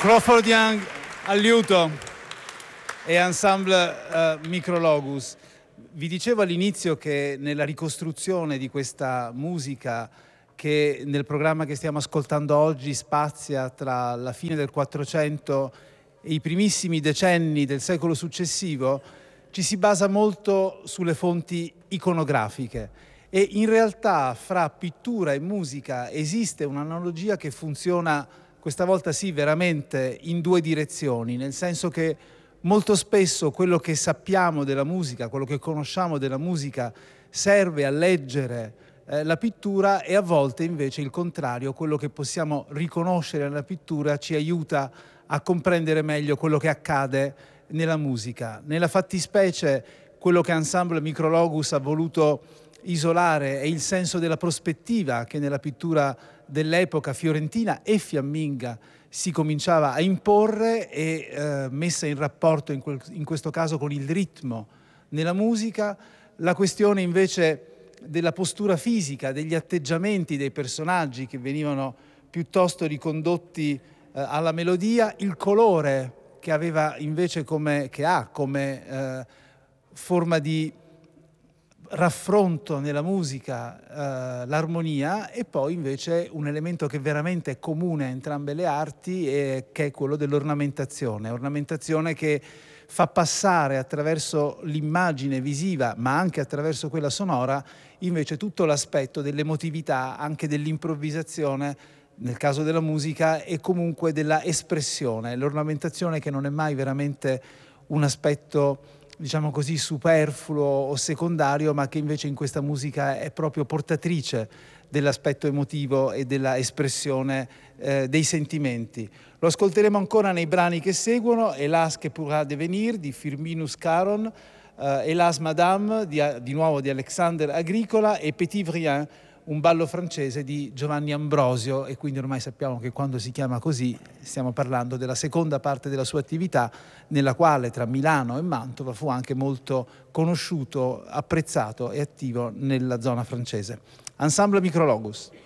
Crawford Young al liuto e Ensemble Micrologus. Vi dicevo all'inizio che nella ricostruzione di questa musica, che nel programma che stiamo ascoltando oggi spazia tra la fine del Quattrocento e i primissimi decenni del secolo successivo, ci si basa molto sulle fonti iconografiche e in realtà fra pittura e musica esiste un'analogia che funziona questa volta sì veramente in due direzioni, nel senso che molto spesso quello che sappiamo della musica, quello che conosciamo della musica serve a leggere la pittura e a volte invece il contrario, quello che possiamo riconoscere nella pittura ci aiuta a comprendere meglio quello che accade nella musica. Nella fattispecie quello che Ensemble Micrologus ha voluto isolare è il senso della prospettiva che nella pittura dell'epoca fiorentina e fiamminga si cominciava a imporre e messa in rapporto in questo caso con il ritmo nella musica. La questione invece della postura fisica, degli atteggiamenti dei personaggi che venivano piuttosto ricondotti alla melodia, il colore che aveva invece come forma di raffronto nella musica l'armonia, e poi invece un elemento che veramente è comune a entrambe le arti che è quello dell'ornamentazione, ornamentazione che fa passare attraverso l'immagine visiva ma anche attraverso quella sonora invece tutto l'aspetto dell'emotività, anche dell'improvvisazione nel caso della musica e comunque della espressione, l'ornamentazione che non è mai veramente un aspetto diciamo così superfluo o secondario, ma che invece in questa musica è proprio portatrice dell'aspetto emotivo e della espressione dei sentimenti. Lo ascolteremo ancora nei brani che seguono: Hélas que pourra devenir di Firminus Caron, Hélas Madame di nuovo di Alexander Agricola e Petit Vrien, un ballo francese di Giovanni Ambrosio, e quindi ormai sappiamo che quando si chiama così stiamo parlando della seconda parte della sua attività, nella quale tra Milano e Mantova fu anche molto conosciuto, apprezzato e attivo nella zona francese. Ensemble Micrologus.